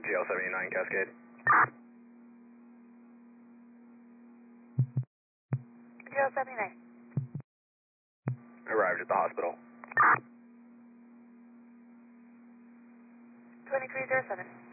GL79 Cascade. GL79. Arrived at the hospital. 2307.